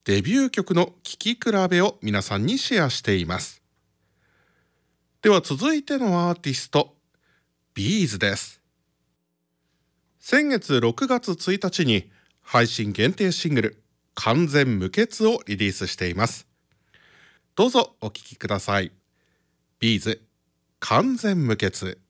デビュー曲の聴き比べを皆さんにシェアしています。では続いてのアーティスト、ビーズです。先月6月1日に配信限定シングル完全無欠をリリースしています。どうぞお聴きください。ビーズ完全無欠。